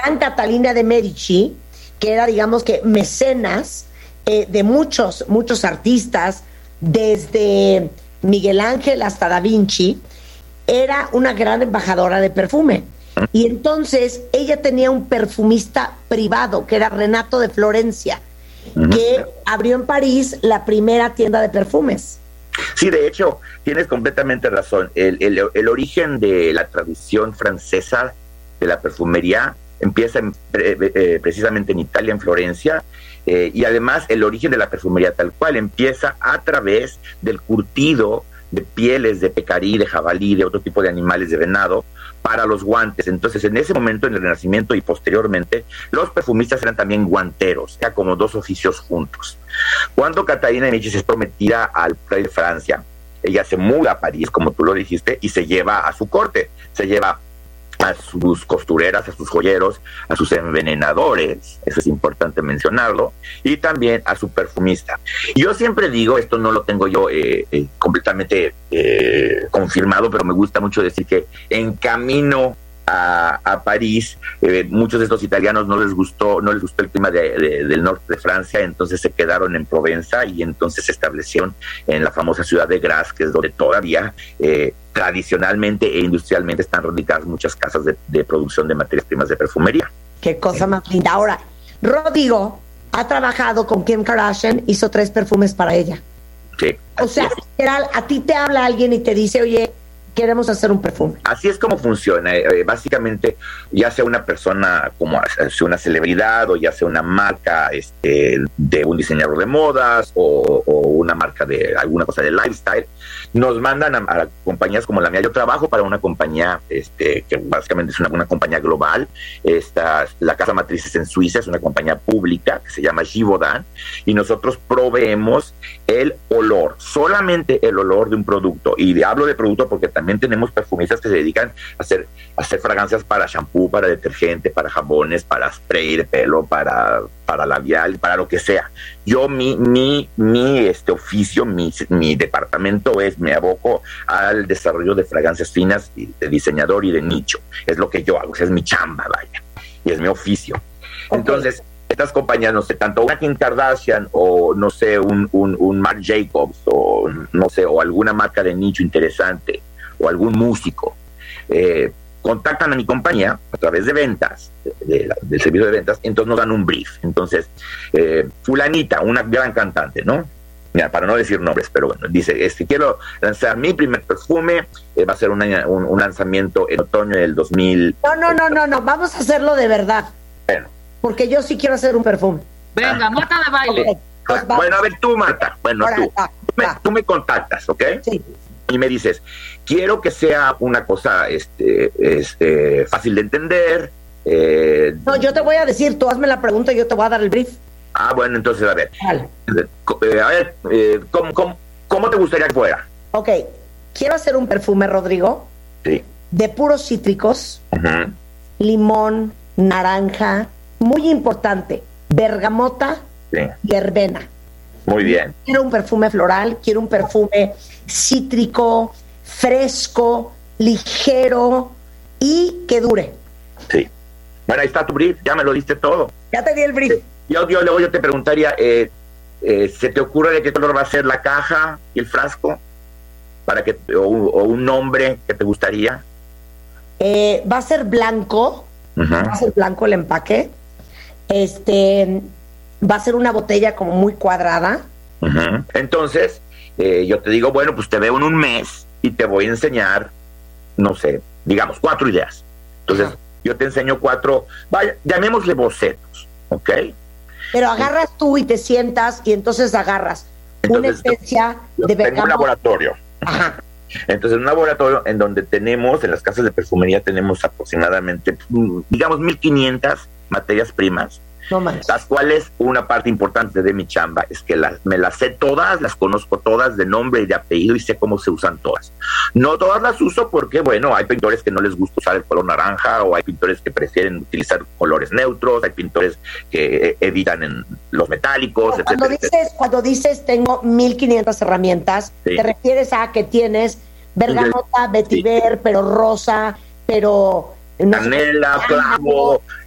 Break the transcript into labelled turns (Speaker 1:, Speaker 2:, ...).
Speaker 1: gran Catalina de Medici, que era, digamos que, mecenas de muchos artistas, desde Miguel Ángel hasta Da Vinci, era una gran embajadora de perfume. Y entonces ella tenía un perfumista privado, que era Renato de Florencia, que abrió en París la primera tienda de perfumes.
Speaker 2: Sí, de hecho, tienes completamente razón. El origen de la tradición francesa de la perfumería empieza precisamente en Italia, en Florencia, y además el origen de la perfumería tal cual empieza a través del curtido de pieles de pecarí, de jabalí, de otro tipo de animales, de venado, para los guantes. Entonces, en ese momento, en el Renacimiento y posteriormente, los perfumistas eran también guanteros, ya como dos oficios juntos. Cuando Catalina de Medici es prometida al rey de Francia, ella se muda a París, como tú lo dijiste, y se lleva a su corte, se lleva a sus costureras, a sus joyeros, a sus envenenadores, eso es importante mencionarlo, y también a su perfumista. Yo siempre digo, esto no lo tengo yo completamente confirmado, pero me gusta mucho decir que en camino a París, muchos de estos italianos no les gustó el clima del norte de Francia, entonces se quedaron en Provenza y entonces se establecieron en la famosa ciudad de Grasse, que es donde todavía tradicionalmente e industrialmente están radicadas muchas casas de producción de materias primas de perfumería.
Speaker 1: Qué cosa más linda. Ahora, Rodrigo ha trabajado con Kim Kardashian, hizo 3 perfumes para ella.
Speaker 2: Sí.
Speaker 1: O sea, literal, a ti te habla alguien y te dice, oye, queremos hacer un perfume.
Speaker 2: Así es como funciona. Básicamente, ya sea una persona como sea una celebridad o ya sea una marca de un diseñador de modas o una marca de alguna cosa de lifestyle, nos mandan a compañías como la mía. Yo trabajo para una compañía que básicamente es una compañía global. La casa matriz es en Suiza, es una compañía pública que se llama Givaudan, y nosotros proveemos el olor, solamente el olor de un producto. Y hablo de producto porque también tenemos perfumistas que se dedican a hacer fragancias para shampoo, para detergente, para jabones, para spray de pelo, para labial, para lo que sea. Yo mi oficio, mi departamento me aboco al desarrollo de fragancias finas, de diseñador y de nicho. Es lo que yo hago, es mi chamba, vaya, y es mi oficio. Okay. Entonces, estas compañías, no sé, tanto una Kim Kardashian o no sé, un Marc Jacobs o no sé, o alguna marca de nicho interesante o algún músico, contactan a mi compañía a través de ventas, del servicio de ventas, entonces nos dan un brief. Entonces, fulanita, una gran cantante, ¿no? Mira, para no decir nombres, pero bueno, dice, quiero lanzar mi primer perfume, va a ser un lanzamiento en otoño del 2000.
Speaker 1: No, vamos a hacerlo de verdad.
Speaker 2: Bueno.
Speaker 1: Porque yo sí quiero hacer un perfume.
Speaker 3: Venga, Marta de baile.
Speaker 1: Okay, pues
Speaker 2: bueno, a ver tú, Marta. Bueno, ahora, tú me contactas, ¿ok?
Speaker 1: Sí.
Speaker 2: Y me dices, quiero que sea una cosa fácil de entender.
Speaker 1: No, yo te voy a decir, tú hazme la pregunta y yo te voy a dar el brief.
Speaker 2: Ah, bueno, entonces, a ver.
Speaker 1: Vale.
Speaker 2: ¿Cómo te gustaría que fuera?
Speaker 1: Ok, quiero hacer un perfume, Rodrigo.
Speaker 2: Sí.
Speaker 1: De puros cítricos, limón, naranja, muy importante, bergamota y verbena.
Speaker 2: Muy bien.
Speaker 1: Quiero un perfume floral, quiero un perfume cítrico, fresco, ligero y que dure.
Speaker 2: Sí. Bueno, ahí está tu brief, ya me lo diste todo.
Speaker 1: Ya te di el brief.
Speaker 2: Luego yo te preguntaría, ¿se te ocurre de qué color va a ser la caja y el frasco? O un nombre que te gustaría.
Speaker 1: Va a ser blanco, va a ser blanco el empaque. Va a ser una botella como muy cuadrada.
Speaker 2: Entonces, yo te digo, bueno, pues te veo en un mes y te voy a enseñar, no sé, digamos, 4 ideas. Entonces, yo te enseño 4, vaya, llamémosle bocetos, ¿ok?
Speaker 1: Pero agarras tú y te sientas y entonces agarras una esencia de bergamota.
Speaker 2: Tengo un laboratorio.
Speaker 1: Ajá.
Speaker 2: Entonces, un laboratorio en donde tenemos, en las casas de perfumería tenemos aproximadamente, digamos, 1,500 materias primas.
Speaker 1: No manches.
Speaker 2: Las cuales, una parte importante de mi chamba es que me las sé todas, las conozco todas de nombre y de apellido y sé cómo se usan todas. No todas las uso porque, bueno, hay pintores que no les gusta usar el color naranja, o hay pintores que prefieren utilizar colores neutros, hay pintores que evitan en los metálicos,
Speaker 1: Cuando dices tengo 1,500 herramientas, te refieres a que tienes bergamota, vetiver, pero rosa, pero...
Speaker 2: canela, clavo,